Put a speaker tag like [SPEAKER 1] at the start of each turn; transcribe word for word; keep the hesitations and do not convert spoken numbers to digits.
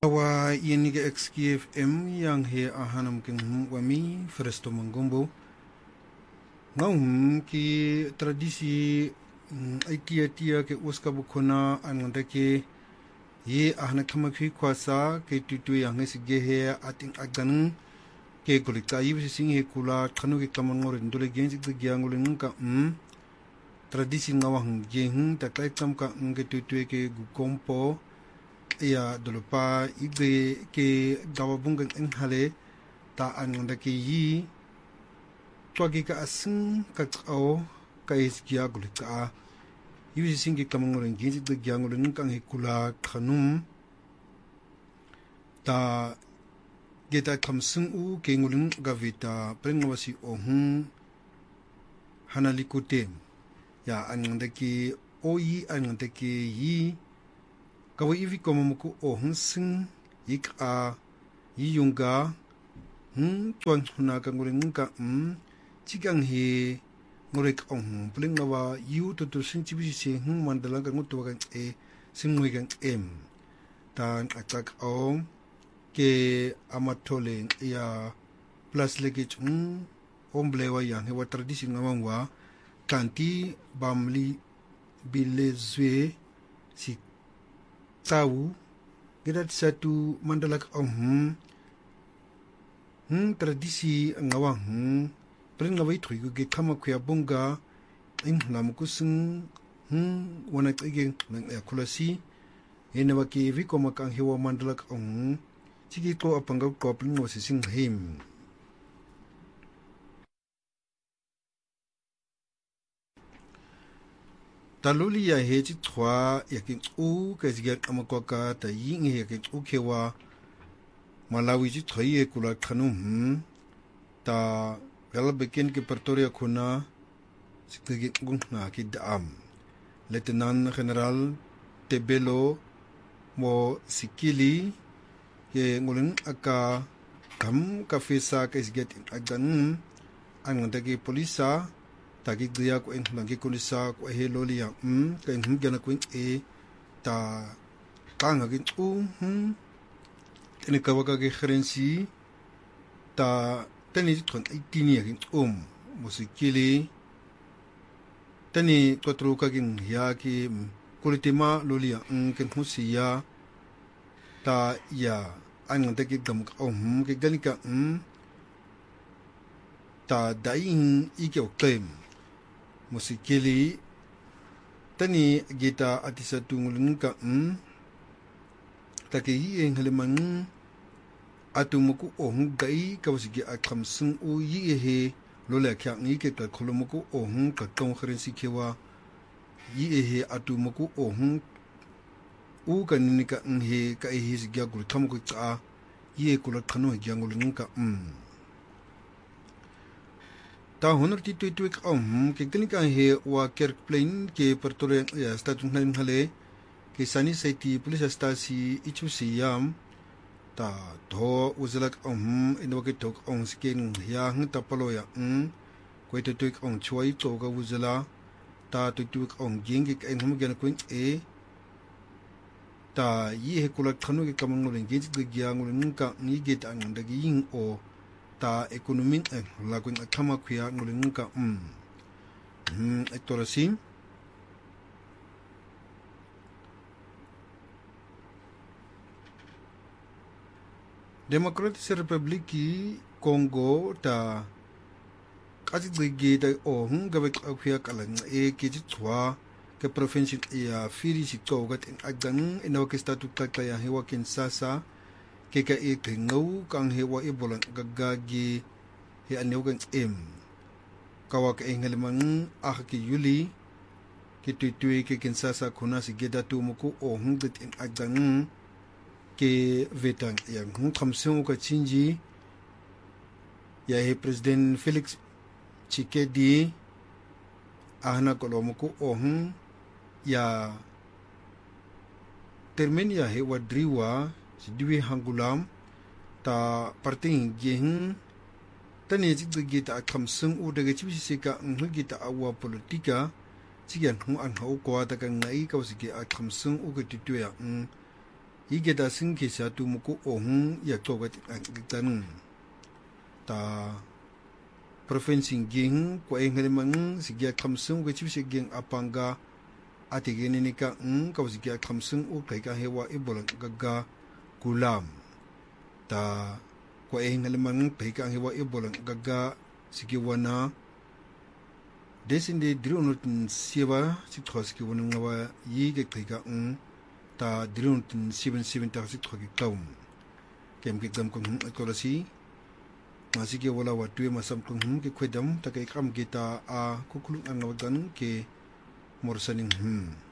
[SPEAKER 1] Wa yeniga X K F M yang he ahanam king wami Fresto Mangombo ngahum ki tradisi aitia tia ke uska bukona angonda ke ye ahana kamakhi kwasa ke tutu yang sige he ating agan ke golika yibsi sing he kula thanu ke kamangor ndule gensi ke gyangul ngka um tradisi ngawang jeng ta kai tam ka nge tutu ke gukompo ya dolopa igre ke gawabungang enghale ta angonda ke yi twagi ka asing ka tao ka iskia gulika yusi singi kamangoleng ginsi de gyangoleng kang hikula khanum ta geta kamsung u kengoleng gavita prengwasi ohun hanalikute ya angonda ke oyi angonda ke yi Kawa ivi komamuku o hensing ik a yiyunga hmm tuan huna ka ngure ngka um chigang he ngure ka ong pling lawa yu to to sin chibi se hmm mandala ka ngutu ka e sing ngui ka em tan atak o ke amatole ya plus lege chung omble wa yang he wa tradisi ngawangwa kanti bamli bilezwe si tahu kita satu mandala um hmm tradisi ngawang hmm pring ngawai thui ge kama khya bonga in nam kusung hmm wana tige nang akulasi enawa ki vi koma kang hewa mandala um chigi to apanga ko pling no sing him Taluli ya heji twa yakin u ka ziga amakwaka ta yin he yakin u kewa Malawi ji thoi e kula khanum ta galbeken ke Pretoria khuna sikge gungna ki dam Lieutenant General Tebelo mo sikili ye nguleng aka kam ka fesa ka ziga agan ang ndage polisa tagi dia ko en langi kunisa ko he lolia um ka en gana ko e ta kanga gi u hm tene ka waka ge krensi ta tene ton itini gi um musikili tene kwatro ka gi ya ki kulitima lolia um ken husia ta ya an de gi gam ko hm ge ganika um ta daing ike okem musikili tani gita atisa tungulung ka um take yi en haleman atumuku ohun gai ka wasigi akamsung u yi he lola kya ngi ke ka kholomuku ohun ka tong kharensi kewa yi he atumuku ohun u ka ninika nhe ka he sigya gul thamuku cha yi kula thanu gyangulung ka um ta honor ti tu tu om ke klinika he wa Kerkplein ke Pretoria ya statun nan hale ke sani saiti police stasi ichu siam ta tho uzalak om ino ke tok on skin ya hng ta palo ya um ko tu tu on choi to ga uzala ta tu tu on ging ke en hum gen kuin e ta yi he kulak thanu ke kamang ngol ngi ji gya ngol nka ni ge ta ngda gi yin o ta ekonomi la kun kama khya ngulung ka um hmm etorasi Democratic Republic ki Congo ta kaji ge da o hung ga bek khya kalang e ke ji thwa ke province ya firi si to ga tin agang ino ke statu ta ya hewa Kinshasa ke ka e ngau kang hewa e bolan gagagi he aneu gan em kawa ka engelman ah ki yuli ki tuitui ke Kinshasa khuna si geda tu muku o hung dit in agang ke vetang yang hung khamsung ka chinji ya he president Felix Tshisekedi ahna ko muku o hung ya termenia he wadriwa Sidwi hangulam ta parting gehen tani jig gita khamsung u daga chibi sika ngu gita awa politika chigan hu an ho ko ta kan ngai ka usike a khamsung u giti tuya igeda sing ke sa tu muku ohun ya to ga tan ta provinsi ging ko e ngale mang sigya khamsung ge chip siging apanga atigene ni ka ng ka sigya khamsung u kai ka hewa ibolang gaga kulam ta ko e ngale mang pai ka hewa ibolang gaga sigiwana desinde drunutun siwa sithoski wonu ngawa yi ge kai ka ng ta drunutun seven seven ta sithoki kaum kem ke gam ko ko si masige wala watwe masam kung hum ke kwedam ta kai kam kita a kukulung ang ngawagan ke morsaning hum